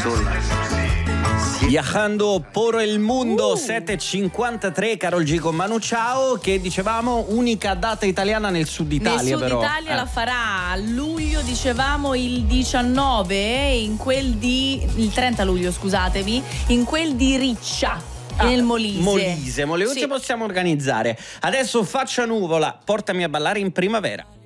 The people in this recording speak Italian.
Viajando por el mundo, 7.53, Karol G con Manu Chao, che dicevamo unica data italiana nel sud Italia. Nel sud Italia la farà a luglio, dicevamo il 19, il 30 luglio, scusatemi, in quel di Riccia. Nel Molise. Molise, ci possiamo organizzare. Adesso Faccia Nuvola, portami a ballare in primavera.